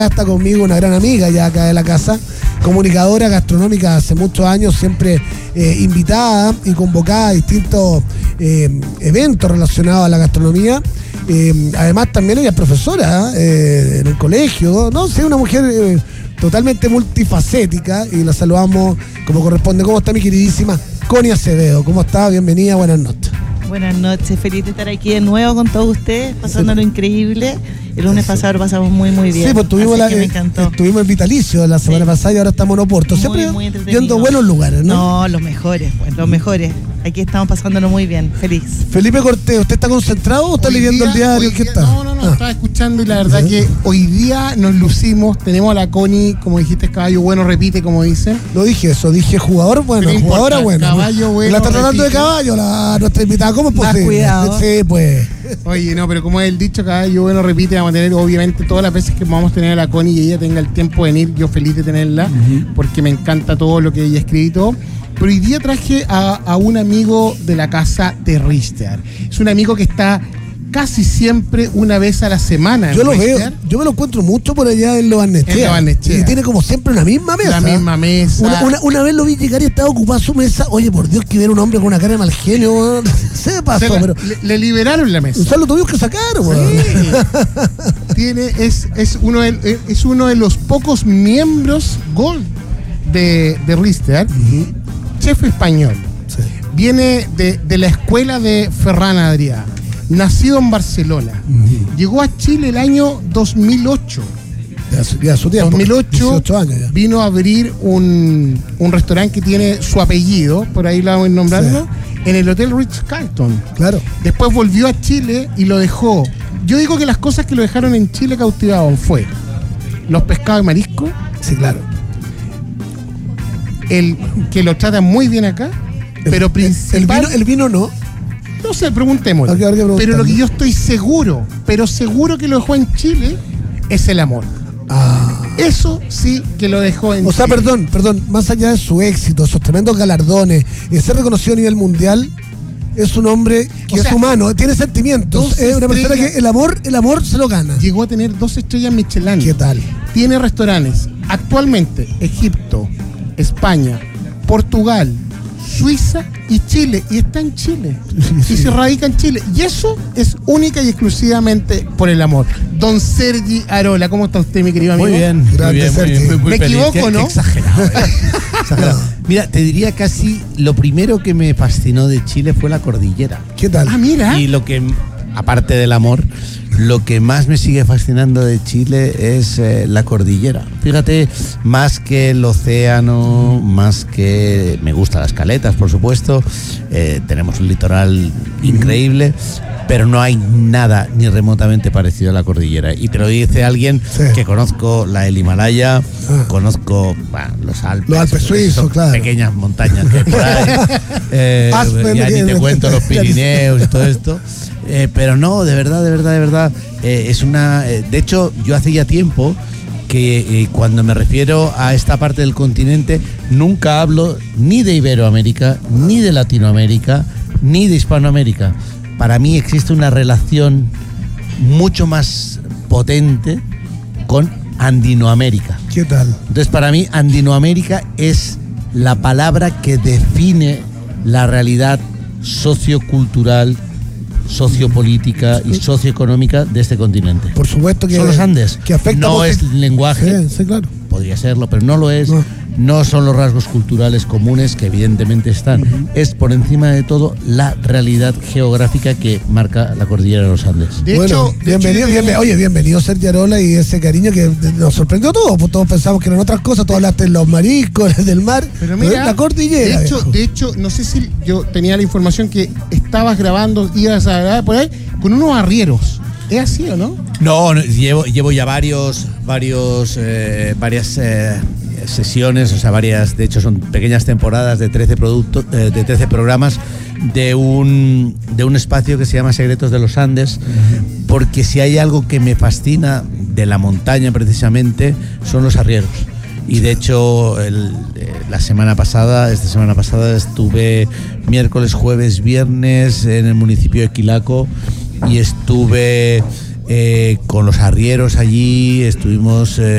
Está conmigo una gran amiga ya acá de la casa, comunicadora gastronómica hace muchos años, siempre invitada y convocada a distintos eventos relacionados a la gastronomía. Además también ella es profesora en el colegio, ¿no? Sí, una mujer totalmente multifacética y la saludamos como corresponde. ¿Cómo está mi queridísima Connie Acevedo? ¿Cómo está? Bienvenida, buenas noches. Buenas noches, feliz de estar aquí de nuevo con todos ustedes, pasándolo increíble. El lunes pasado lo pasamos muy bien. Sí, pues tuvimos el vitalicio la semana pasada y ahora estamos en Oporto. Siempre viendo buenos lugares, ¿no? No, los mejores, pues, los mejores. Aquí estamos pasándolo muy bien, feliz. Felipe Cortés, ¿usted está concentrado o está leyendo el diario? ¿Qué está? No, estaba escuchando y la verdad que hoy día nos lucimos. Tenemos a la Connie, como dijiste, caballo bueno, repite, como dicen. No dije eso, dije jugador bueno, jugadora buena. Caballo bueno. La está tratando de caballo, nuestra invitada. ¿Cómo es posible? Cuidado. Sí, pues. Oye, no, pero como es el dicho, caballo bueno, repite, vamos a tener obviamente todas las veces que vamos a tener a la Connie y ella tenga el tiempo de venir, yo feliz de tenerla, porque me encanta todo lo que ella ha escrito. Pero hoy día traje a un amigo de la casa de Richter. Es un amigo que está casi siempre una vez a la semana. Yo lo veo, yo me lo encuentro mucho por allá en Los Barnechea. Y tiene como siempre una misma mesa. La misma mesa. Una vez lo vi llegar y estaba ocupada su mesa. Oye, por Dios, que ver un hombre con una cara de mal genio. Se pasó, pero le liberaron la mesa. O sea, lo tuvimos que sacar, sí. Es uno de los pocos miembros Gold de Richter. Chef español. Sí. Viene de la escuela de Ferran Adrià. Nacido en Barcelona. Llegó a Chile el año 2008. Ya su tiempo. 2008 18 años ya. Vino a abrir un restaurante que tiene su apellido, por ahí lo vamos a nombrarlo, sí, en el Hotel Ritz-Carlton. Claro. Después volvió a Chile y lo dejó. Yo digo que las cosas que lo dejaron en Chile cautivaban fue los pescados y mariscos. Sí, claro. El que lo tratan muy bien acá, pero principal... El vino no. No sé, preguntémosle. Pero lo que yo estoy seguro que lo dejó en Chile es el amor. Eso sí que lo dejó en Chile. O sea, perdón, más allá de su éxito, esos tremendos galardones y ser reconocido a nivel mundial, es un hombre que es humano, tiene sentimientos. Es una persona que el amor se lo gana. Llegó a tener 2 estrellas Michelin. ¿Qué tal? Tiene restaurantes actualmente Egipto, España, Portugal, Suiza y Chile, y está en Chile, sí. Y se radica en Chile, y eso es única y exclusivamente por el amor. Don Sergi Arola, ¿cómo está usted, mi querido amigo? Muy bien, muy ¿Me equivoco, no? Qué exagerado, exagerado. Mira, te diría casi lo primero que me fascinó de Chile fue la cordillera. ¿Qué tal? Mira. Y lo que, aparte del amor, lo que más me sigue fascinando de Chile es la cordillera. Fíjate, más que el océano, más que... Me gustan las caletas, por supuesto. Tenemos un litoral increíble, pero no hay nada ni remotamente parecido a la cordillera. Y te lo dice alguien que conozco el Himalaya, conozco los Alpes. Los Alpes suizos, claro. Pequeñas montañas que hay por ahí. Ya ni te cuento los Pirineos y todo esto. Pero no, de verdad, es una... de hecho, yo hace ya tiempo que cuando me refiero a esta parte del continente, nunca hablo ni de Iberoamérica, ni de Latinoamérica, ni de Hispanoamérica. Para mí existe una relación mucho más potente con Andinoamérica. ¿Qué tal? Entonces, para mí, Andinoamérica es la palabra que define la realidad sociocultural, sociopolítica y socioeconómica de este continente. Por supuesto que... Son los Andes. Que afecta no es lenguaje. Sí, claro. Podría serlo, pero no lo es. No son los rasgos culturales comunes que evidentemente están. Es por encima de todo la realidad geográfica que marca la cordillera de los Andes. De hecho, bienvenido Sergi Arola y ese cariño que nos sorprendió a todos. Pues todos pensamos que eran otras cosas. Todos hablaste de los mariscos, del mar. Pero mira, la cordillera. De hecho, no sé si yo tenía la información que estabas grabando, ibas a grabar por ahí con unos arrieros. ¿Es así o no? No, llevo ya varias sesiones, o sea, de hecho son pequeñas temporadas de 13 programas de un espacio que se llama Secretos de los Andes, porque si hay algo que me fascina de la montaña precisamente son los arrieros. Y de hecho esta semana pasada estuve miércoles, jueves, viernes en el municipio de Quilaco y estuve con los arrieros allí, estuvimos